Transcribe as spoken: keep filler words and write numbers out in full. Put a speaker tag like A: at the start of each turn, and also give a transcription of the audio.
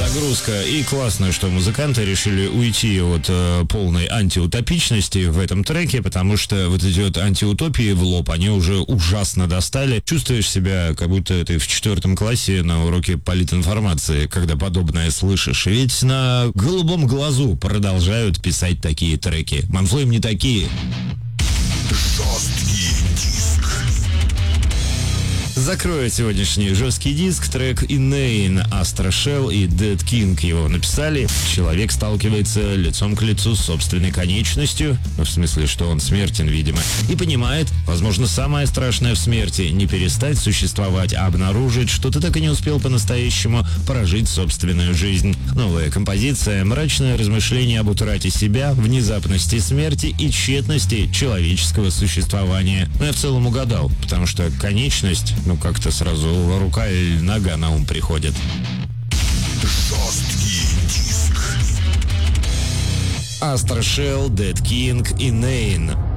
A: нагрузка. И классно, что музыканты решили уйти от э, полной антиутопичности в этом треке, потому что вот эти вот антиутопии в лоб, они уже ужасно достали. Чувствуешь себя, как будто ты в четвертом классе на уроке политинформации, когда подобное слышишь. Ведь на голубом глазу продолжают писать такие треки. Манфлейм не такие.
B: Жесткий диск.
A: Закроет сегодняшний жесткий диск трек Inane, Astra Shell и Dead King его написали. Человек сталкивается лицом к лицу с собственной конечностью, в смысле, что он смертен, видимо, и понимает, возможно, самое страшное в смерти — не перестать существовать, а обнаружить, что ты так и не успел по-настоящему прожить собственную жизнь. Новая композиция — мрачное размышление об утрате себя, внезапности смерти и тщетности человеческого существования. Но я в целом угадал, потому что конечность, ну как-то сразу рука или нога на ум приходит.
B: Жесткий диск.
A: Astra Shell, Dead King, Inane.